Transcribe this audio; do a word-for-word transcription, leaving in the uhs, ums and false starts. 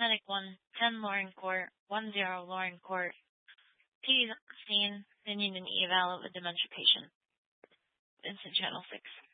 Medic one, ten Loring Court, one zero Loring Court. P scene, they need an eval of a dementia patient. Vincent Channel six.